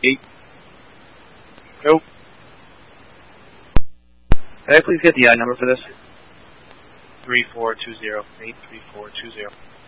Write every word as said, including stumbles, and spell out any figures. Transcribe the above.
Eight. Nope. Can I please get the I number for this? Three four two zero eight three four two zero.